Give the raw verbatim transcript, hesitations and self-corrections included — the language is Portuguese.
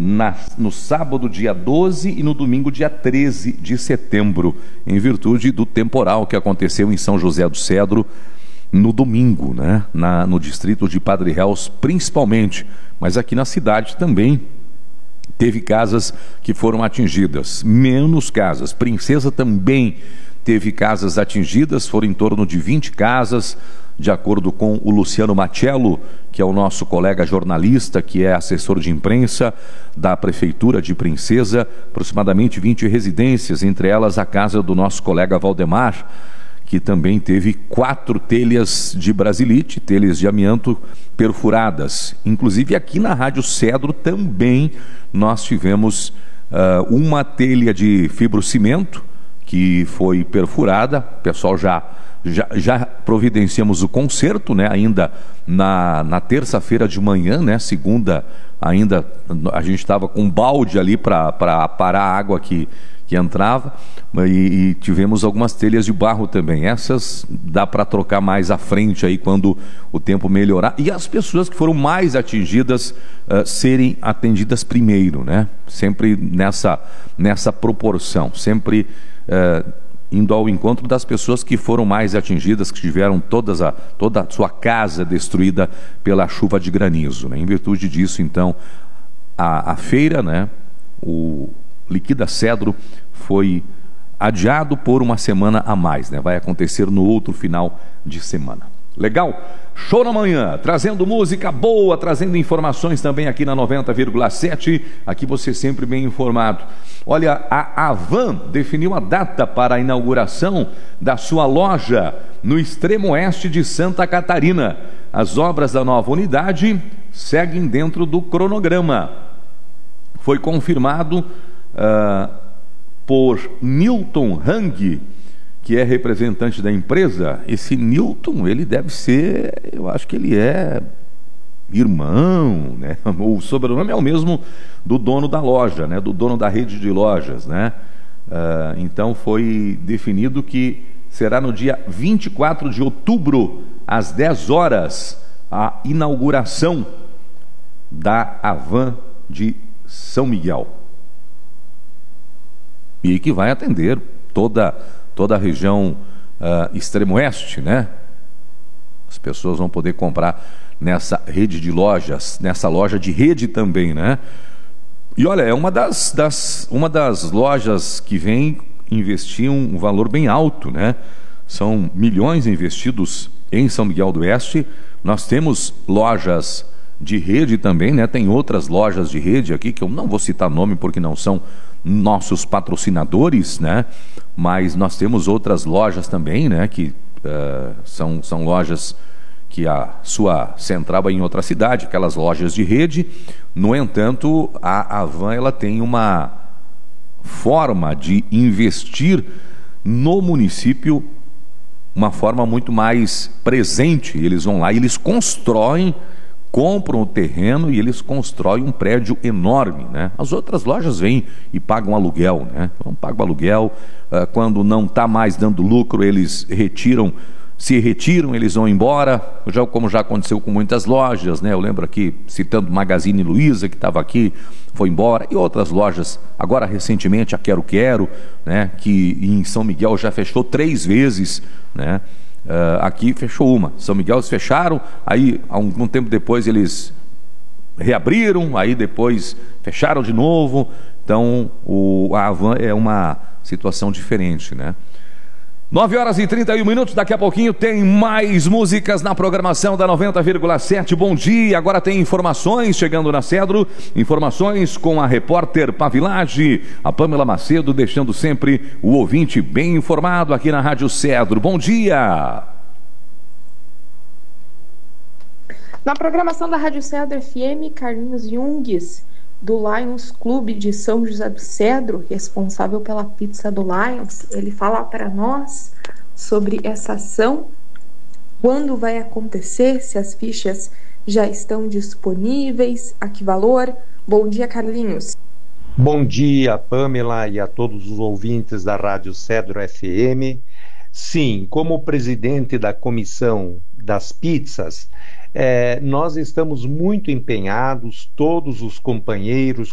na, no sábado, dia doze, e no domingo, dia treze de setembro, em virtude do temporal que aconteceu em São José do Cedro no domingo, né? Na, no distrito de Padre Réus, principalmente, mas aqui na cidade também teve casas que foram atingidas, menos casas. Princesa também teve casas atingidas, foram em torno de vinte casas, de acordo com o Luciano Machello, que é o nosso colega jornalista, que é assessor de imprensa da Prefeitura de Princesa, aproximadamente vinte residências, entre elas a casa do nosso colega Valdemar, que também teve quatro telhas de brasilite, telhas de amianto perfuradas. Inclusive aqui na Rádio Cedro também nós tivemos uh, uma telha de fibrocimento que foi perfurada. O pessoal já, já, já providenciamos o conserto, né? Ainda na, na terça-feira de manhã, né? Segunda, ainda a gente estava com um balde ali para parar a água que, que entrava, e, e tivemos algumas telhas de barro também. Essas dá para trocar mais à frente aí quando o tempo melhorar. E as pessoas que foram mais atingidas uh, serem atendidas primeiro, né? Sempre nessa, nessa proporção, sempre uh, indo ao encontro das pessoas que foram mais atingidas, que tiveram todas a, toda a sua casa destruída pela chuva de granizo, né? Em virtude disso, então, a, a feira, né? O Liquida Cedro foi adiado por uma semana a mais, né? Vai acontecer no outro final de semana. Legal? Show na manhã, trazendo música boa, trazendo informações também aqui na noventa vírgula sete, aqui você sempre bem informado. Olha, a Avan definiu a data para a inauguração da sua loja no extremo oeste de Santa Catarina. As obras da nova unidade seguem dentro do cronograma. Foi confirmado uh, por Newton Hang, que é representante da empresa. Esse Newton, ele deve ser, eu acho que ele é irmão, né? O sobrenome é o mesmo do dono da loja, né? Do dono da rede de lojas, né? Uh, então foi definido que será no dia vinte e quatro de outubro, às dez horas, a inauguração da Avan de São Miguel. E que vai atender toda, toda a região uh, extremo-oeste, né? As pessoas vão poder comprar nessa rede de lojas, nessa loja de rede também, né? E olha, é uma das, das, uma das lojas que vem investir um, um valor bem alto, né? São milhões investidos em São Miguel do Oeste. Nós temos lojas de rede também, né? Tem outras lojas de rede aqui que eu não vou citar nome porque não são nossos patrocinadores, né? Mas nós temos outras lojas também, né? Que uh, são, são lojas que a sua central é em outra cidade, aquelas lojas de rede. No entanto, a Avan, ela tem uma forma de investir no município, uma forma muito mais presente. Eles vão lá e eles constroem, compram o terreno e eles constroem um prédio enorme, né? As outras lojas vêm e pagam aluguel, né? Então, pagam aluguel, uh, quando não está mais dando lucro, eles retiram, se retiram, eles vão embora, já, como já aconteceu com muitas lojas, né? Eu lembro aqui, citando Magazine Luiza, que estava aqui, foi embora, e outras lojas, agora recentemente a Quero Quero, né? Que em São Miguel já fechou três vezes, né? Uh, aqui fechou uma. São Miguel eles fecharam, aí algum tempo depois eles reabriram, aí depois fecharam de novo. Então o, a Avan é uma situação diferente, né? nove horas e trinta e um minutos, daqui a pouquinho tem mais músicas na programação da noventa vírgula sete. Bom dia, agora tem informações chegando na Cedro, informações com a repórter Pavilage, a Pâmela Macedo, deixando sempre o ouvinte bem informado aqui na Rádio Cedro. Bom dia! Na programação da Rádio Cedro F M, Carlinhos Jungues, do Lions Clube de São José do Cedro, responsável pela pizza do Lions, ele fala para nós sobre essa ação, quando vai acontecer, se as fichas já estão disponíveis, a que valor. Bom dia, Carlinhos. Bom dia, Pâmela, e a todos os ouvintes da Rádio Cedro F M. Sim, como presidente da comissão das pizzas, É, nós estamos muito empenhados, todos os companheiros,